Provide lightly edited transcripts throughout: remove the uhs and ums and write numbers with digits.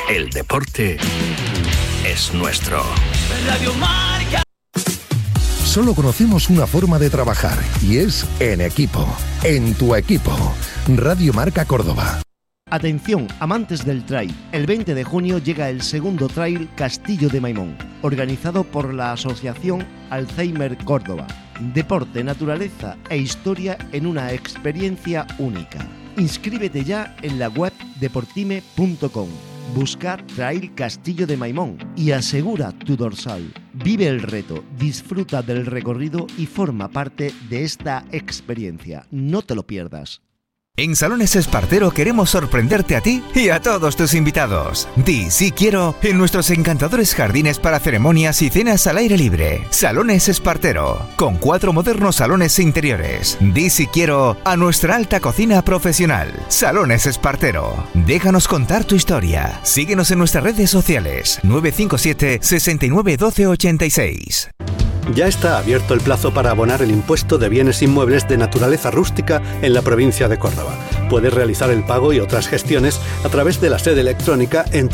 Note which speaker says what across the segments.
Speaker 1: El deporte es nuestro.
Speaker 2: Radio Marca.
Speaker 3: Solo conocemos una forma de trabajar y es en equipo. En tu equipo. Radio Marca Córdoba.
Speaker 4: Atención, amantes del trail. El 20 de junio llega el segundo trail Castillo de Maimón, organizado por la Asociación Alzheimer Córdoba. Deporte, naturaleza e historia en una experiencia única. Inscríbete ya en la web deportime.com. Busca Trail Castillo de Maimón y asegura tu dorsal. Vive el reto, disfruta del recorrido y forma parte de esta experiencia. No te lo pierdas.
Speaker 5: En Salones Espartero queremos sorprenderte a ti y a todos tus invitados. Di sí quiero en nuestros encantadores jardines para ceremonias y cenas al aire libre. Salones Espartero, con 4 modernos salones interiores. Di sí quiero a nuestra alta cocina profesional. Salones Espartero. Déjanos contar tu historia. Síguenos en nuestras redes sociales. 957 69 12 86.
Speaker 6: Ya está abierto el plazo para abonar el impuesto de bienes inmuebles de naturaleza rústica en la provincia de Córdoba. Puedes realizar el pago y otras gestiones a través de la sede electrónica en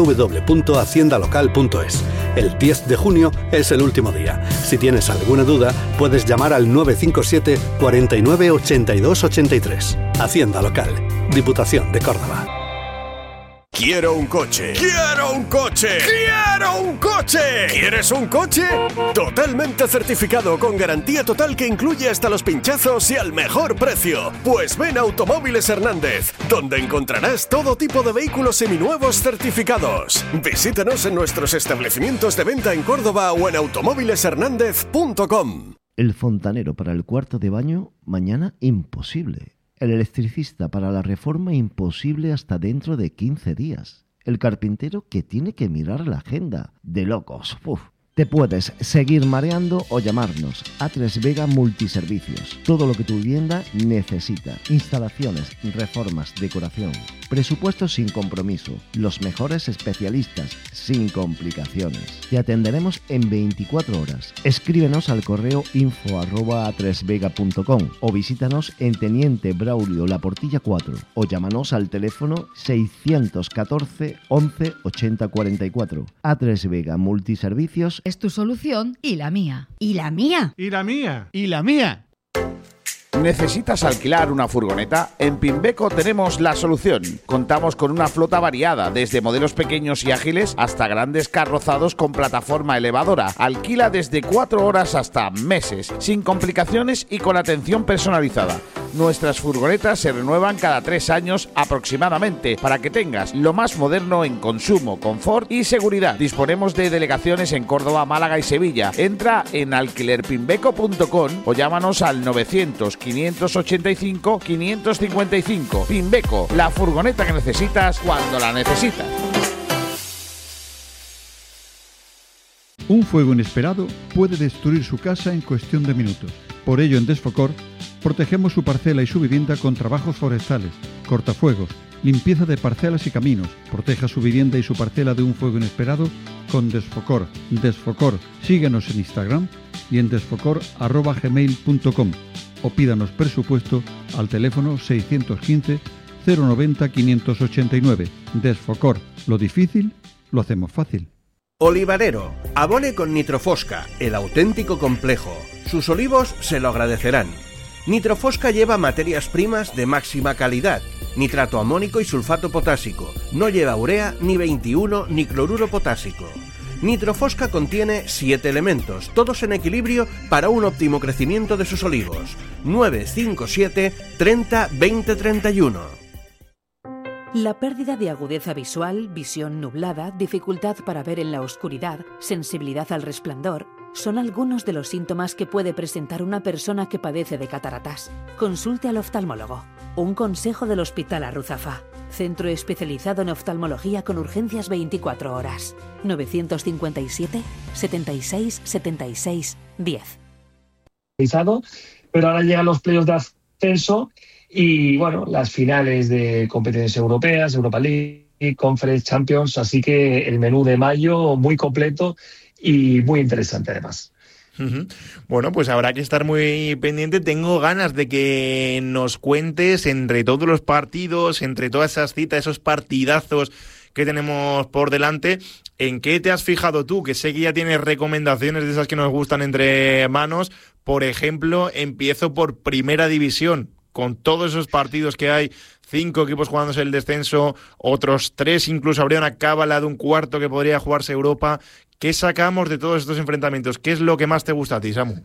Speaker 6: www.haciendalocal.es. El 10 de junio es el último día. Si tienes alguna duda, puedes llamar al 957 49 82 83. Hacienda Local, Diputación de Córdoba.
Speaker 7: Quiero un coche. ¡Quiero un coche! ¡Quiero un coche! ¿Quieres un coche? Totalmente certificado, con garantía total que incluye hasta los pinchazos y al mejor precio. Pues ven a Automóviles Hernández, donde encontrarás todo tipo de vehículos seminuevos certificados. Visítanos en nuestros establecimientos de venta en Córdoba o en automóvileshernandez.com.
Speaker 4: El fontanero para el cuarto de baño, mañana imposible. El electricista para la reforma, imposible hasta dentro de 15 días. El carpintero que tiene que mirar la agenda. De locos. Uf. Te puedes seguir mareando o llamarnos. A3 Vega Multiservicios. Todo lo que tu vivienda necesita. Instalaciones, reformas, decoración. Presupuestos sin compromiso. Los mejores especialistas, sin complicaciones. Te atenderemos en 24 horas. Escríbenos al correo info@a3vega.com o visítanos en Teniente Braulio La Portilla 4 o llámanos al teléfono 614 11 80 44. A3 Vega Multiservicios
Speaker 8: es tu solución y la mía.
Speaker 9: ¿Y la mía?
Speaker 10: ¿Y la mía?
Speaker 11: ¿Y la mía? ¿Necesitas alquilar una furgoneta? En Pimbeco tenemos la solución. Contamos con una flota variada, desde modelos pequeños y ágiles hasta grandes carrozados con plataforma elevadora. Alquila desde 4 horas hasta meses, sin complicaciones y con atención personalizada. Nuestras furgonetas se renuevan cada 3 años aproximadamente, para que tengas lo más moderno en consumo, confort y seguridad. Disponemos de delegaciones en Córdoba, Málaga y Sevilla. Entra en alquilerpimbeco.com o llámanos al 900 585 555. Pimbeco, la furgoneta que necesitas cuando la necesitas.
Speaker 10: Un fuego inesperado puede destruir su casa en cuestión de minutos. Por ello, en Desfocor, protegemos su parcela y su vivienda con trabajos forestales, cortafuegos, limpieza de parcelas y caminos. Proteja su vivienda y su parcela de un fuego inesperado con Desfocor. Desfocor. Síguenos en Instagram y en desfocor@gmail.com o pídanos presupuesto al teléfono 615 090 589. Desfocor. Lo difícil lo hacemos fácil.
Speaker 12: Olivarero, abone con Nitrofosca, el auténtico complejo. Sus olivos se lo agradecerán. Nitrofosca lleva materias primas de máxima calidad, nitrato amónico y sulfato potásico. No lleva urea, ni 21, ni cloruro potásico. Nitrofosca contiene 7 elementos, todos en equilibrio para un óptimo crecimiento de sus olivos. 957 30 20 31.
Speaker 13: La pérdida de agudeza visual, visión nublada, dificultad para ver en la oscuridad, sensibilidad al resplandor, son algunos de los síntomas que puede presentar una persona que padece de cataratas. Consulte al oftalmólogo. Un consejo del Hospital Arruzafa. Centro especializado en oftalmología con urgencias 24 horas. 957 76 76 10.
Speaker 14: Pero ahora llegan los playoffs de ascenso y, bueno, las finales de competencias europeas, Europa League, Conference, Champions, así que el menú de mayo muy completo y muy interesante además.
Speaker 15: Bueno, pues habrá que estar muy pendiente. Tengo ganas de que nos cuentes entre todos los partidos, entre todas esas citas, esos partidazos que tenemos por delante. ¿En qué te has fijado tú? Que sé que ya tienes recomendaciones de esas que nos gustan entre manos. Por ejemplo, empiezo por Primera División, con todos esos partidos que hay, 5 equipos jugándose el descenso, otros 3 incluso habría una cábala de un cuarto que podría jugarse Europa. ¿Qué sacamos de todos estos enfrentamientos? ¿Qué es lo que más te gusta a ti, Samu?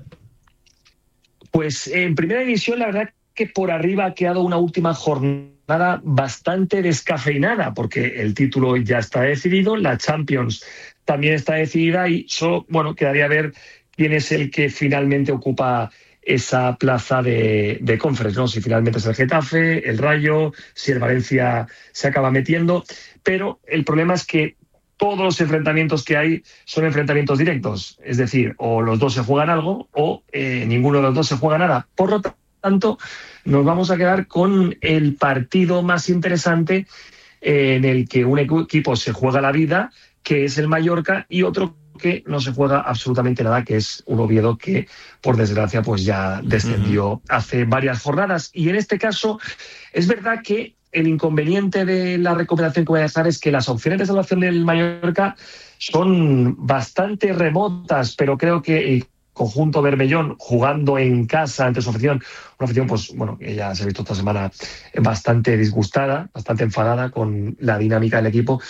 Speaker 14: Pues en Primera División, la verdad que por arriba ha quedado una última jornada bastante descafeinada, porque el título ya está decidido, la Champions también está decidida y solo, quedaría ver quién es el que finalmente ocupa esa plaza de Conference, ¿no? Si finalmente es el Getafe, el Rayo, si el Valencia se acaba metiendo. Pero el problema es que todos los enfrentamientos que hay son enfrentamientos directos. Es decir, o los dos se juegan algo o ninguno de los dos se juega nada. Por lo tanto, nos vamos a quedar con el partido más interesante en el que un equipo se juega la vida, que es el Mallorca, y otro que no se juega absolutamente nada, que es un Oviedo que, por desgracia, pues ya descendió hace varias jornadas. Y en este caso, es verdad que el inconveniente de la recomendación que voy a dejar es que las opciones de salvación del Mallorca son bastante remotas, pero creo que el conjunto Bermellón, jugando en casa ante su afición, una afición pues que ya se ha visto esta semana bastante disgustada, bastante enfadada con la dinámica del equipo,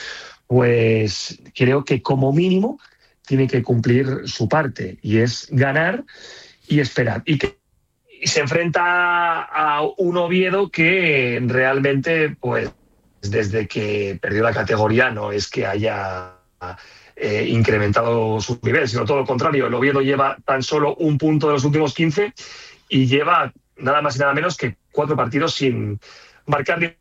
Speaker 14: pues creo que como mínimo tiene que cumplir su parte, y es ganar y esperar. Y que se enfrenta a un Oviedo que realmente, pues desde que perdió la categoría, no es que haya incrementado su nivel, sino todo lo contrario. El Oviedo lleva tan solo un punto de los últimos 15 y lleva nada más y nada menos que 4 partidos sin marcar.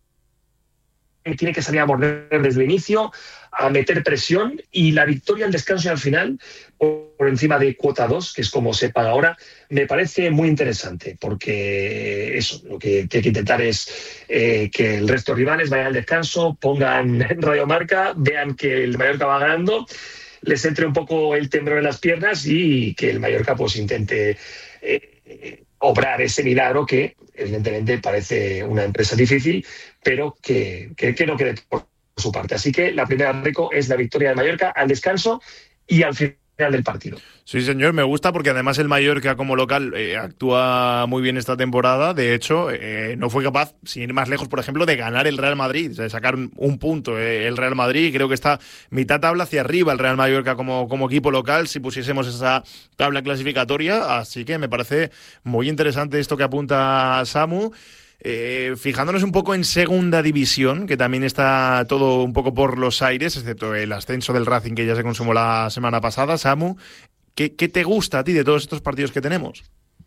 Speaker 14: Tiene que salir a morder desde el inicio, a meter presión, y la victoria al descanso y al final, por encima de cuota 2, que es como se paga ahora, me parece muy interesante, porque eso, lo que tiene que intentar es que el resto de rivales vayan al descanso, pongan Radio Marca, vean que el Mallorca va ganando, les entre un poco el temblor en las piernas y que el Mallorca pues intente obrar ese milagro que evidentemente parece una empresa difícil, pero que no quede por su parte. Así que la primera rico es la victoria del Mallorca al descanso y al final del partido.
Speaker 15: Sí, señor, me gusta porque además el Mallorca como local actúa muy bien esta temporada. De hecho, no fue capaz, sin ir más lejos, por ejemplo, de ganar el Real Madrid, de sacar un punto el Real Madrid. Creo que está mitad tabla hacia arriba el Real Mallorca como equipo local, si pusiésemos esa tabla clasificatoria. Así que me parece muy interesante esto que apunta Samu. Fijándonos un poco en Segunda División, que también está todo un poco por los aires, excepto el ascenso del Racing que ya se consumó la semana pasada. Samu, ¿qué te gusta a ti de todos estos partidos que tenemos?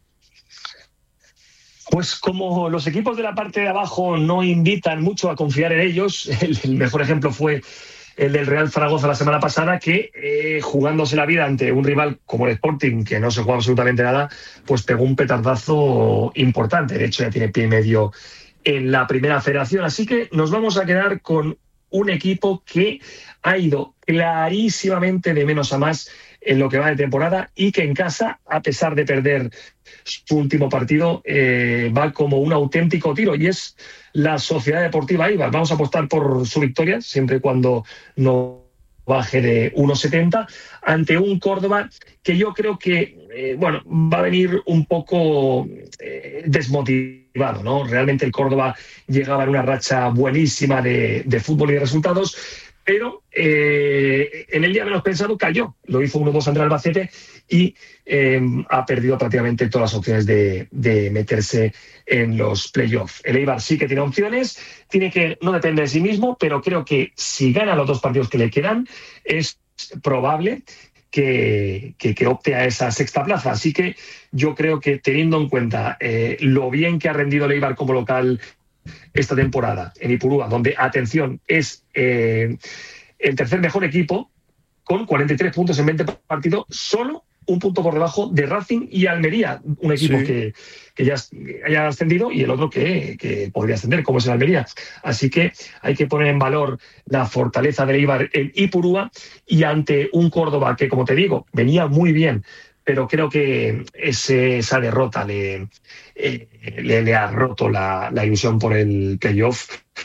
Speaker 14: Pues como los equipos de la parte de abajo no invitan mucho a confiar en ellos, el mejor ejemplo fue el del Real Zaragoza la semana pasada, que jugándose la vida ante un rival como el Sporting, que no se juega absolutamente nada, pues pegó un petardazo importante. De hecho, ya tiene pie y medio en la Primera Federación. Así que nos vamos a quedar con un equipo que ha ido clarísimamente de menos a más en lo que va de temporada, y que en casa, a pesar de perder su último partido, va como un auténtico tiro, y es la Sociedad Deportiva Eibar. Vamos a apostar por su victoria, siempre y cuando no baje de 1,70, ante un Córdoba que yo creo que va a venir un poco desmotivado, ¿no? Realmente el Córdoba llegaba en una racha buenísima de fútbol y de resultados, pero en el día menos pensado cayó. Lo hizo 1-2 ante el Albacete y ha perdido prácticamente todas las opciones de meterse en los playoffs. El Eibar sí que tiene opciones, tiene que no depende de sí mismo, pero creo que si gana los 2 partidos que le quedan, es probable que opte a esa sexta plaza. Así que yo creo que, teniendo en cuenta lo bien que ha rendido el Eibar como local esta temporada en Ipurúa, donde, atención, es el tercer mejor equipo, con 43 puntos en 20 partidos, solo un punto por debajo de Racing y Almería, un equipo que ya haya ascendido, y el otro que podría ascender, como es el Almería. Así que hay que poner en valor la fortaleza del Eibar en Ipurúa, y ante un Córdoba que, como te digo, venía muy bien, pero creo que esa derrota le ha roto la ilusión por el playoff.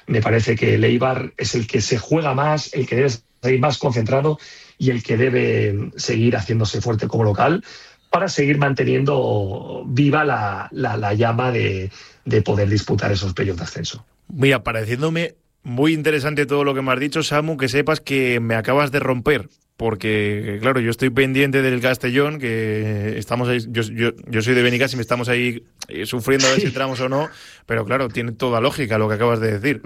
Speaker 14: Me parece que el Eibar es el que se juega más, el que debe salir más concentrado y el que debe seguir haciéndose fuerte como local para seguir manteniendo viva la llama de poder disputar esos playoffs de ascenso.
Speaker 15: Mira, pareciéndome muy interesante todo lo que me has dicho, Samu, que sepas que me acabas de romper. Porque, claro, yo estoy pendiente del Castellón, que estamos ahí, yo soy de Benicàssim, estamos ahí sufriendo a ver si entramos o no, pero claro, tiene toda lógica lo que acabas de decir.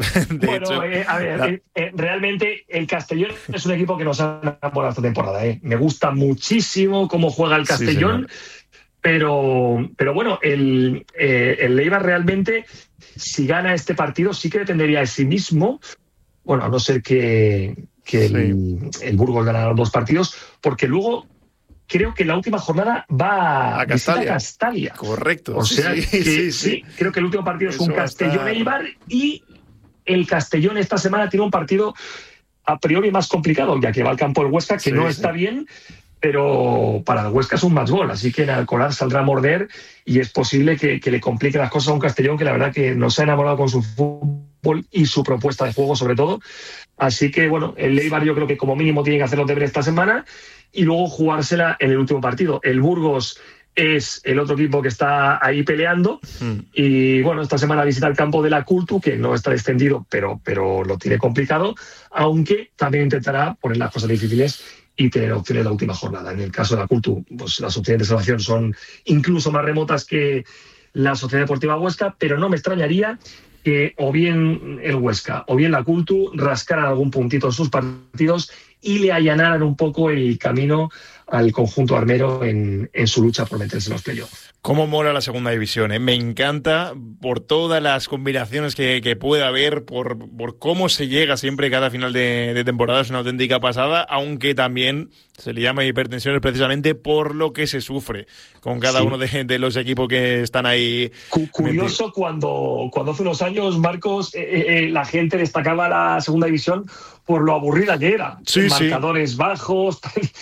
Speaker 14: Realmente el Castellón es un equipo que nos ha enamorado esta temporada. Me gusta muchísimo cómo juega el Castellón, pero bueno, el Eibar realmente, si gana este partido, sí que dependería de sí mismo, bueno, a no ser que el Burgos ganará los 2 partidos, porque luego creo que la última jornada va a Castalia.
Speaker 15: Correcto.
Speaker 14: O sea, creo que el último partido es un Castellón-Eibar y el Castellón esta semana tiene un partido a priori más complicado, ya que va al campo del Huesca, que no está bien, pero para el Huesca es un match gol, así que en Alcoraz saldrá a morder y es posible que le complique las cosas a un Castellón que la verdad que nos ha enamorado con su fútbol y su propuesta de juego sobre todo. Así que bueno, el Eibar yo creo que como mínimo tiene que hacer los deberes esta semana y luego jugársela en el último partido. El Burgos es el otro equipo que está ahí peleando y bueno, esta semana visita el campo de la Cultu, que no está descendido, pero lo tiene complicado, aunque también intentará poner las cosas difíciles y tener opciones de la última jornada. En el caso de la Cultu, pues las opciones de salvación son incluso más remotas que la Sociedad Deportiva Huesca, pero no me extrañaría que o bien el Huesca o bien la Cultu rascaran algún puntito en sus partidos y le allanaran un poco el camino al conjunto armero en su lucha por meterse en los playoffs.
Speaker 15: Cómo mola la segunda división, ¿eh? Me encanta por todas las combinaciones que puede haber, por cómo se llega siempre cada final de temporada, es una auténtica pasada, aunque también se le llama hipertensiones precisamente por lo que se sufre con cada uno de los equipos que están ahí.
Speaker 14: Curioso cuando hace unos años, Marcos, la gente destacaba la segunda división por lo aburrida que era. Marcadores bajos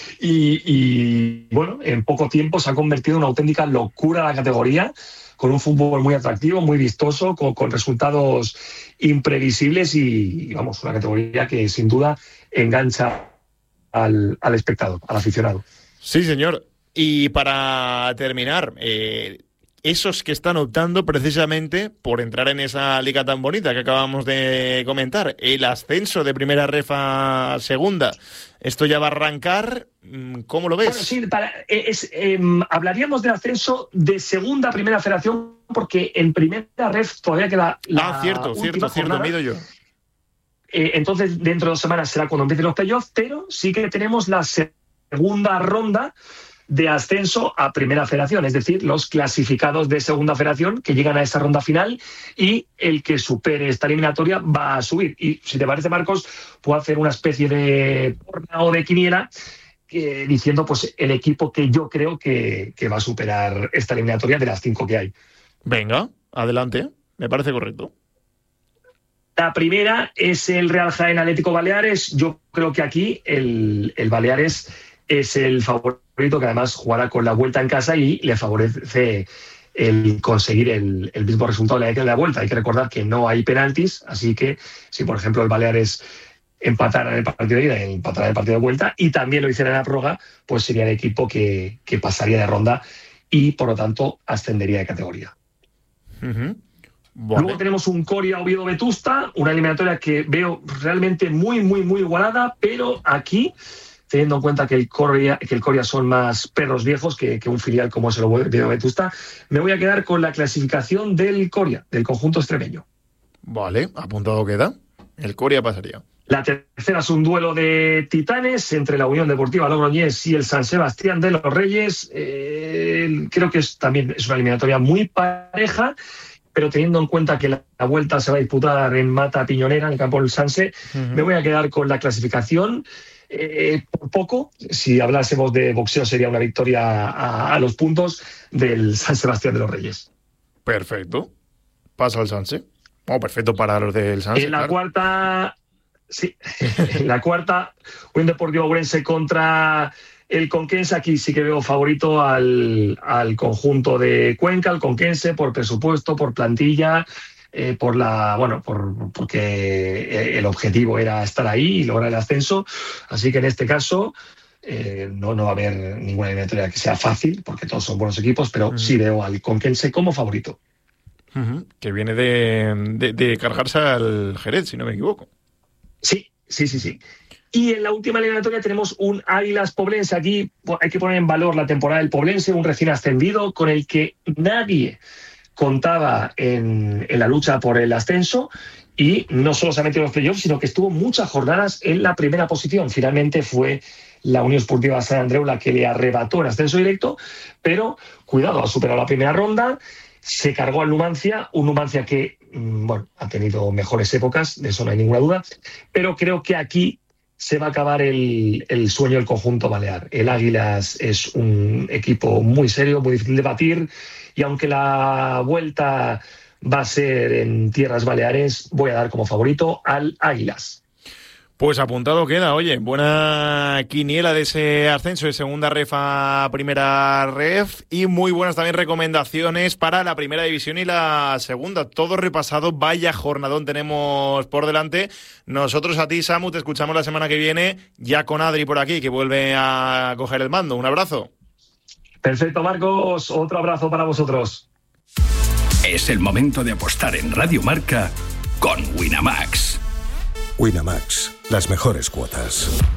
Speaker 14: y bueno, en poco tiempo se ha convertido en una auténtica locura la categoría, con un fútbol muy atractivo, muy vistoso, con resultados imprevisibles y vamos, una categoría que sin duda engancha al espectador, al aficionado.
Speaker 15: Sí, señor. Y para terminar, esos que están optando precisamente por entrar en esa liga tan bonita que acabamos de comentar, el ascenso de primera ref a segunda, esto ya va a arrancar. ¿Cómo lo ves?
Speaker 14: Bueno, sí, hablaríamos del ascenso de segunda a primera federación, porque en primera ref todavía queda la
Speaker 15: cierto, me he ido yo.
Speaker 14: Entonces, dentro de 2 semanas será cuando empiecen los playoffs, pero sí que tenemos la segunda ronda de ascenso a primera federación, es decir, los clasificados de segunda federación que llegan a esa ronda final y el que supere esta eliminatoria va a subir. Y si te parece, Marcos, puedo hacer una especie de porra o de quiniela diciendo pues el equipo que yo creo que va a superar esta eliminatoria de las 5 que hay.
Speaker 15: Venga, adelante, me parece correcto.
Speaker 14: La primera es el Real Jaén Atlético Baleares. Yo creo que aquí el Baleares es el favorito, que además jugará con la vuelta en casa y le favorece el conseguir el mismo resultado de la vuelta. Hay que recordar que no hay penaltis, así que si por ejemplo el Baleares empatara en el partido de ida, empatará en el partido de vuelta y también lo hiciera en la prórroga, pues sería el equipo que pasaría de ronda y por lo tanto ascendería de categoría.
Speaker 15: Vale.
Speaker 14: Luego tenemos un Coria Oviedo-Vetusta, una eliminatoria que veo realmente muy, muy, muy igualada, pero aquí, teniendo en cuenta que el Coria son más perros viejos que un filial como es el Oviedo-Vetusta, me voy a quedar con la clasificación del Coria, del conjunto extremeño.
Speaker 15: Vale, apuntado queda. El Coria pasaría.
Speaker 14: La tercera es un duelo de titanes entre la Unión Deportiva Logroñés y el San Sebastián de los Reyes. Creo que también es una eliminatoria muy pareja, pero teniendo en cuenta que la vuelta se va a disputar en Mata Piñonera, en el campo del Sanse, me voy a quedar con la clasificación. Por poco, si hablásemos de boxeo, sería una victoria a los puntos del San Sebastián de los Reyes.
Speaker 15: Perfecto. Pasa al Sanse. Perfecto para los del Sanse.
Speaker 14: En la cuarta, sí, en la cuarta, un Deportivo Ourense contra el Conquense. Aquí sí que veo favorito al conjunto de Cuenca, al Conquense, por presupuesto, por plantilla. porque el objetivo era estar ahí y lograr el ascenso. Así que en este caso no va a haber ninguna eliminatoria que sea fácil, porque todos son buenos equipos, pero sí veo al Conquense como favorito.
Speaker 15: Que viene de cargarse al Jerez, si no me equivoco.
Speaker 14: Sí. Y en la última eliminatoria tenemos un Águilas Poblense. Aquí hay que poner en valor la temporada del Poblense, un recién ascendido con el que nadie contaba en la lucha por el ascenso, y no solo se ha metido en los playoffs, sino que estuvo muchas jornadas en la primera posición. Finalmente fue la Unión Esportiva Sant Andreu la que le arrebató el ascenso directo, pero cuidado, ha superado la primera ronda, se cargó al Numancia, un Numancia que ha tenido mejores épocas, de eso no hay ninguna duda, pero creo que aquí se va a acabar el sueño del conjunto balear. El Águilas es un equipo muy serio, muy difícil de batir, y aunque la vuelta va a ser en tierras baleares, voy a dar como favorito al Águilas.
Speaker 15: Pues apuntado queda, oye, buena quiniela de ese ascenso de segunda ref a primera ref, y muy buenas también recomendaciones para la primera división y la segunda. Todo repasado, vaya jornadón tenemos por delante. Nosotros a ti, Samu, te escuchamos la semana que viene, ya con Adri por aquí, que vuelve a coger el mando. Un abrazo.
Speaker 14: Perfecto, Marcos, otro abrazo para vosotros.
Speaker 1: Es el momento de apostar en Radio Marca con Winamax.
Speaker 7: Winamax, las mejores cuotas.